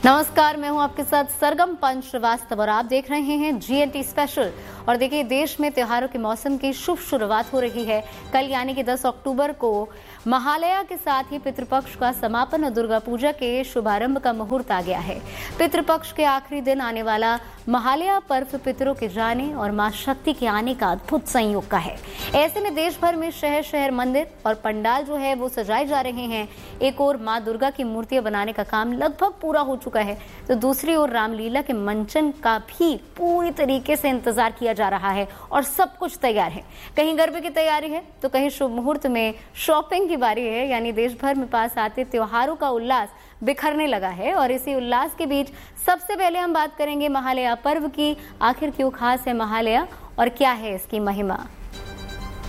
नमस्कार, मैं हूं आपके साथ सरगम पंच श्रीवास्तव और आप देख रहे हैं GNT स्पेशल। और देखिए, देश में त्योहारों के मौसम की शुभ शुरुआत हो रही है। कल यानी कि 10 अक्टूबर को महालया के साथ ही पितृपक्ष का समापन और दुर्गा पूजा के शुभारंभ का मुहूर्त आ गया है। पितृपक्ष के आखिरी दिन आने वाला महालया पर्व पितरों के जाने और मां शक्ति के आने का अद्भुत संयोग का है। ऐसे में देश भर में शहर शहर मंदिर और पंडाल जो है वो सजाए जा रहे हैं। एक और मां दुर्गा की मूर्तियां बनाने का काम लगभग पूरा हो चुका है, तो दूसरी ओर रामलीला के मंचन का भी पूरी तरीके से इंतजार किया जा रहा है और सब कुछ तैयार है। कहीं गरबे की तैयारी है तो कहीं शुभ मुहूर्त में शॉपिंग की बारी है। यानी देश भर में पास आते त्योहारों का उल्लास बिखरने लगा है। और इसी उल्लास के बीच सबसे पहले हम बात करेंगे महालया पर्व की। आखिर क्यों खास है महालया और क्या है इसकी महिमा।